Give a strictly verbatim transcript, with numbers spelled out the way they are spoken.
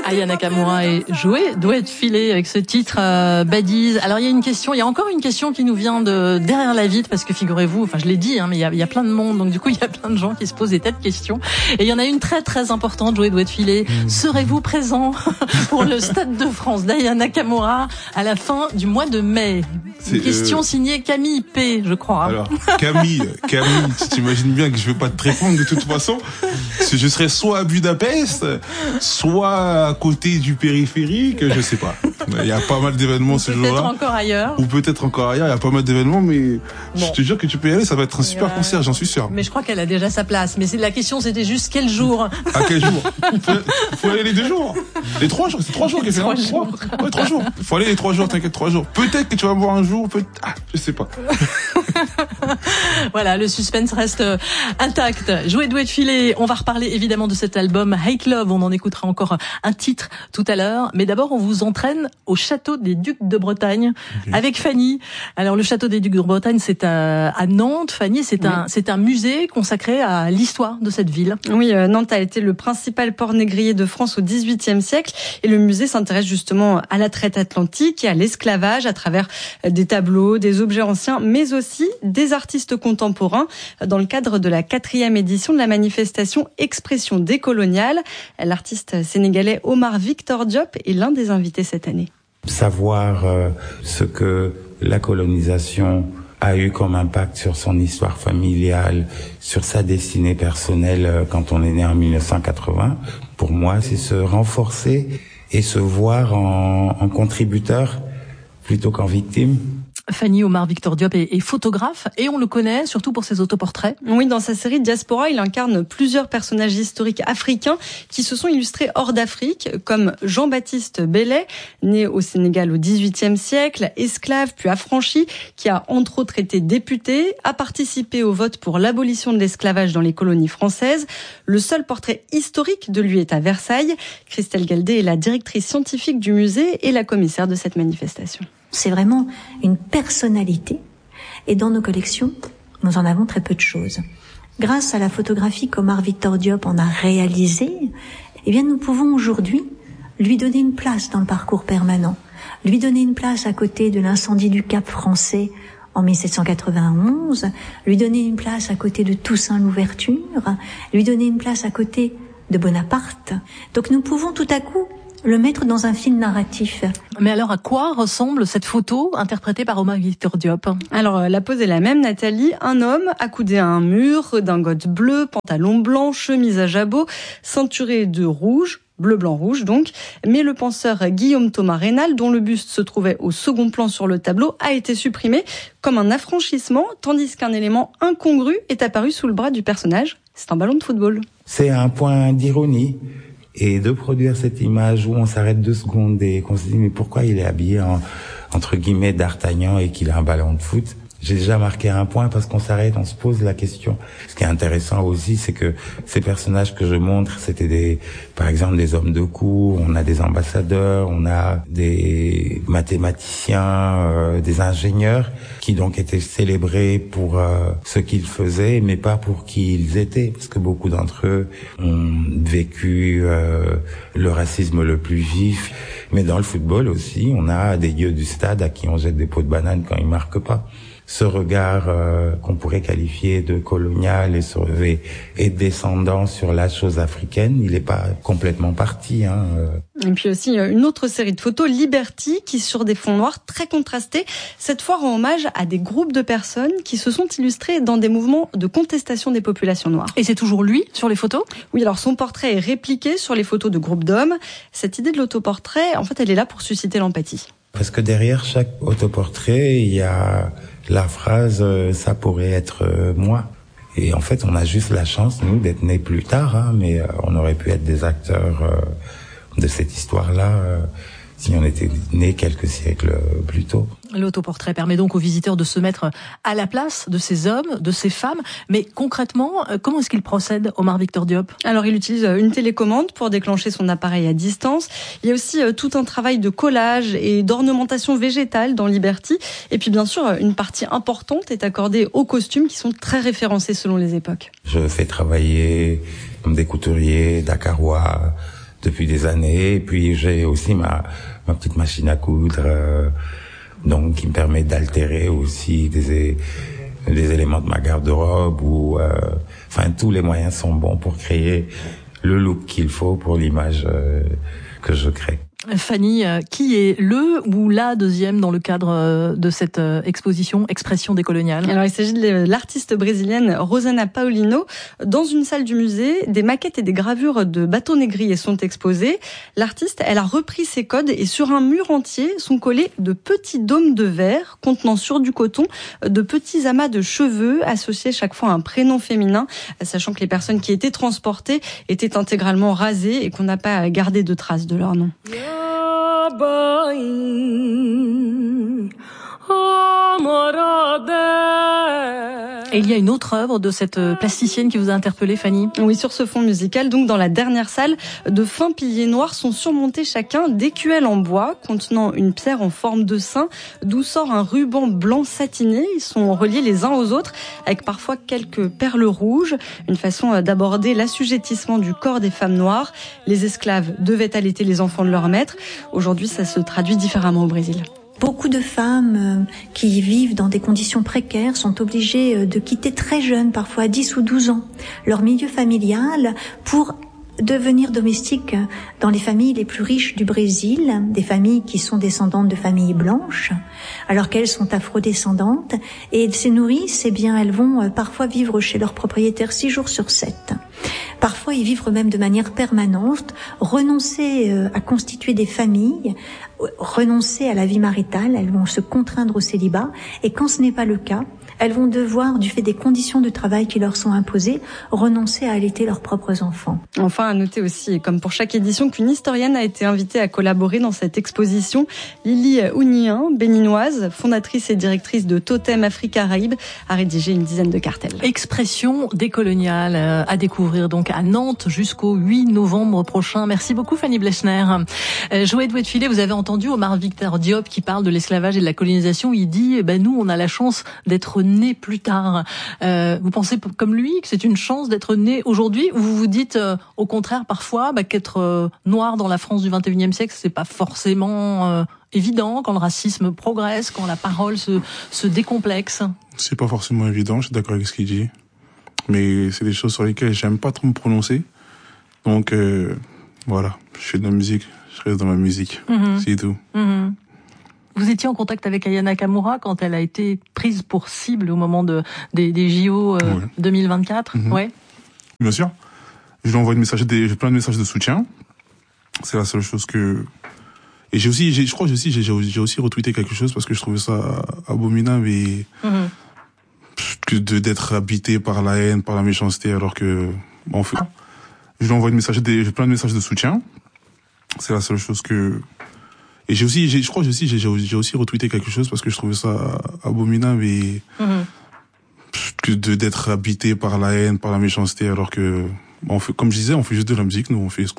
Aya Nakamura et Joey doit être filé avec ce titre euh, Baddies. Alors il y a une question, il y a encore une question qui nous vient de derrière la vitre parce que figurez-vous, enfin je l'ai dit, hein, mais il y a, il y a plein de monde, donc du coup il y a plein de gens qui se posent des tas de questions. Et il y en a une très très importante, Joey doit être filé. Mmh. Serez-vous présent pour le Stade de France d'Aya Nakamura à la fin du mois de mai? C'est une question euh... signée Camille P, je crois. Alors Camille, Camille, tu t'imagines bien que je vais pas te répondre de toute façon. Je serai soit à Budapest, soit à côté du périphérique, je sais pas. Il y a pas mal d'événements ce jour-là. Peut-être encore ailleurs. Ou peut-être encore ailleurs, il y a pas mal d'événements, mais bon. Je te jure que tu peux y aller, ça va être un super euh... concert, j'en suis sûr. Mais je crois qu'elle a déjà sa place. Mais c'est la question, c'était juste quel jour. À quel jour? faut, faut aller les deux jours. Les trois jours, c'est trois jours qu'elle fait. Trois hein, jours. Trois. Ouais, trois jours. Faut aller les trois jours, t'inquiète, trois jours. Peut-être que tu vas voir un jour, peut ah, je sais pas. Voilà, le suspense reste intact. Joey doit être filé. On va reparler évidemment de cet album Hate Love. On en écoutera encore un titre tout à l'heure. Mais d'abord, on vous entraîne au château des Ducs de Bretagne okay. avec Fanny. Alors, le château des Ducs de Bretagne, c'est à, à Nantes. Fanny, c'est oui. un, c'est un musée consacré à l'histoire de cette ville. Oui, euh, Nantes a été le principal port négrier de France au dix-huitième siècle. Et le musée s'intéresse justement à la traite atlantique et à l'esclavage à travers des tableaux, des objets anciens, mais aussi des artistes contemporains dans le cadre de la quatrième édition de la manifestation Expression décoloniale. L'artiste sénégalais Omar Victor Diop est l'un des invités cette année. Savoir euh, ce que la colonisation a eu comme impact sur son histoire familiale, sur sa destinée personnelle euh, quand on est né en dix-neuf cent quatre-vingts, pour moi, c'est se renforcer et se voir en, en contributeur plutôt qu'en victime. Fanny, Omar Victor Diop est, est photographe et on le connaît surtout pour ses autoportraits. Oui, dans sa série Diaspora, il incarne plusieurs personnages historiques africains qui se sont illustrés hors d'Afrique, comme Jean-Baptiste Belley, né au Sénégal au dix-huitième siècle, esclave puis affranchi, qui a entre autres été député, a participé au vote pour l'abolition de l'esclavage dans les colonies françaises. Le seul portrait historique de lui est à Versailles. Christelle Galdé est la directrice scientifique du musée et la commissaire de cette manifestation. C'est vraiment une personnalité. Et dans nos collections, nous en avons très peu de choses. Grâce à la photographie qu'Omar Victor Diop en a réalisée, eh bien, nous pouvons aujourd'hui lui donner une place dans le parcours permanent, lui donner une place à côté de l'incendie du Cap français en dix-sept cent quatre-vingt-onze, lui donner une place à côté de Toussaint Louverture, lui donner une place à côté de Bonaparte. Donc nous pouvons tout à coup le mettre dans un film narratif. Mais alors, à quoi ressemble cette photo interprétée par Omar Victor Diop? Alors, la pose est la même, Nathalie. Un homme accoudé à un mur, redingote bleue, pantalon blanc, chemise à jabot, ceinturé de rouge, bleu, blanc, rouge donc. Mais le penseur Guillaume Thomas Raynal, dont le buste se trouvait au second plan sur le tableau, a été supprimé comme un affranchissement, tandis qu'un élément incongru est apparu sous le bras du personnage. C'est un ballon de football. C'est un point d'ironie. Et de produire cette image où on s'arrête deux secondes et qu'on se dit mais pourquoi il est habillé en, entre guillemets d'Artagnan et qu'il a un ballon de foot. J'ai déjà marqué un point parce qu'on s'arrête, on se pose la question. Ce qui est intéressant aussi, c'est que ces personnages que je montre, c'était des, par exemple, des hommes de cour, on a des ambassadeurs, on a des mathématiciens, euh, des ingénieurs qui donc étaient célébrés pour euh, ce qu'ils faisaient, mais pas pour qui ils étaient, parce que beaucoup d'entre eux ont vécu euh, le racisme le plus vif. Mais dans le football aussi, on a des dieux du stade à qui on jette des pots de banane quand ils marquent pas. Ce regard euh, qu'on pourrait qualifier de colonial et, sur, et, et descendant sur la chose africaine, il n'est pas complètement parti. Hein. Et puis aussi une autre série de photos, Liberty, qui sur des fonds noirs très contrastés, cette fois rend hommage à des groupes de personnes qui se sont illustrés dans des mouvements de contestation des populations noires. Et c'est toujours lui sur les photos? Oui, alors son portrait est répliqué sur les photos de groupes d'hommes. Cette idée de l'autoportrait, en fait, elle est là pour susciter l'empathie. Parce que derrière chaque autoportrait, il y a la phrase euh, « ça pourrait être euh, moi ». Et en fait, on a juste la chance, nous, d'être nés plus tard, hein, mais euh, on aurait pu être des acteurs euh, de cette histoire-là euh, si on était nés quelques siècles euh, plus tôt. L'autoportrait permet donc aux visiteurs de se mettre à la place de ces hommes, de ces femmes. Mais concrètement, comment est-ce qu'il procède, Omar Victor Diop? Alors, il utilise une télécommande pour déclencher son appareil à distance. Il y a aussi tout un travail de collage et d'ornementation végétale dans Liberty. Et puis, bien sûr, une partie importante est accordée aux costumes qui sont très référencés selon les époques. Je fais travailler des couturiers dakarois, depuis des années. Et puis j'ai aussi ma ma petite machine à coudre, euh, donc qui me permet d'altérer aussi des des éléments de ma garde-robe. Ou euh, enfin tous les moyens sont bons pour créer le look qu'il faut pour l'image euh, que je crée. Fanny, qui est le ou la deuxième dans le cadre de cette exposition Expression décoloniale? Alors, il s'agit de l'artiste brésilienne Rosana Paulino. Dans une salle du musée, des maquettes et des gravures de bateaux négriers sont exposées. L'artiste, elle a repris ses codes et sur un mur entier sont collés de petits dômes de verre contenant sur du coton de petits amas de cheveux associés chaque fois à un prénom féminin, sachant que les personnes qui étaient transportées étaient intégralement rasées et qu'on n'a pas gardé de traces de leur nom. Et il y a une autre œuvre de cette plasticienne qui vous a interpellé, Fanny? Oui, sur ce fond musical, donc dans la dernière salle, de fins piliers noirs sont surmontés chacun d'écuelles en bois contenant une pierre en forme de sein, d'où sort un ruban blanc satiné. Ils sont reliés les uns aux autres avec parfois quelques perles rouges, une façon d'aborder l'assujettissement du corps des femmes noires. Les esclaves devaient allaiter les enfants de leur maître. Aujourd'hui, ça se traduit différemment au Brésil. Beaucoup de femmes qui vivent dans des conditions précaires sont obligées de quitter très jeunes, parfois à dix ou douze ans, leur milieu familial pour devenir domestiques dans les familles les plus riches du Brésil, des familles qui sont descendantes de familles blanches, alors qu'elles sont afrodescendantes, et elles se nourrissent, eh bien, elles vont parfois vivre chez leur propriétaire six jours sur sept. Parfois y vivre même de manière permanente, renoncer à constituer des familles, renoncer à la vie maritale, elles vont se contraindre au célibat, et quand ce n'est pas le cas, elles vont devoir, du fait des conditions de travail qui leur sont imposées, renoncer à allaiter leurs propres enfants. Enfin, à noter aussi, comme pour chaque édition, qu'une historienne a été invitée à collaborer dans cette exposition. Lily Ounien, béninoise, fondatrice et directrice de Totem Afrique Caraïbe, a rédigé une dizaine de cartels. Expression décoloniale à découvrir donc à Nantes jusqu'au huit novembre prochain. Merci beaucoup Fanny Blechner. Joël Douet-Filet, vous avez entendu Omar Victor Diop qui parle de l'esclavage et de la colonisation. Il dit, eh ben nous, on a la chance d'être né plus tard. Euh, vous pensez comme lui que c'est une chance d'être né aujourd'hui, ou vous vous dites euh, au contraire parfois bah, qu'être euh, noir dans la France du vingt et unième siècle, c'est pas forcément euh, évident quand le racisme progresse, quand la parole se, se décomplexe? C'est pas forcément évident, je suis d'accord avec ce qu'il dit, mais c'est des choses sur lesquelles j'aime pas trop me prononcer. Donc euh, voilà, je fais de la musique, je reste dans ma musique, mmh. c'est tout. Mmh. Vous étiez en contact avec Aya Nakamura quand elle a été prise pour cible au moment de, des, des J O euh, ouais. deux mille vingt-quatre. Mm-hmm. Ouais. Bien sûr. Je lui envoie des messages, des, plein de messages de soutien. C'est la seule chose que. Et j'ai aussi, j'ai, je crois, j'ai aussi, j'ai, j'ai aussi retweeté quelque chose parce que je trouvais ça abominable et mm-hmm. que de d'être habité par la haine, par la méchanceté, alors que bon, en fait, je lui envoie des messages, des, plein de messages de soutien. C'est la seule chose que. Et j'ai aussi, j'ai, je crois, j'ai aussi, j'ai, j'ai aussi retweeté quelque chose parce que je trouvais ça abominable et mmh. que de d'être habité par la haine, par la méchanceté, alors que, on fait, comme je disais, on fait juste de la musique, nous, on fait ce qu'on